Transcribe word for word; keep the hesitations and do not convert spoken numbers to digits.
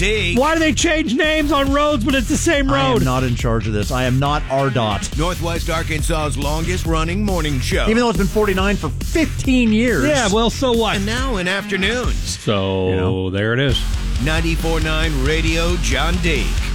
Dake. Why do they change names on roads when it's the same road? I am not in charge of this. I am not R D O T. Northwest Arkansas's longest-running morning show. Even though it's been forty-nine for fifteen years. Yeah, well, so what? And now in afternoons. So, You know. there it is. ninety-four point nine Radio John Dake.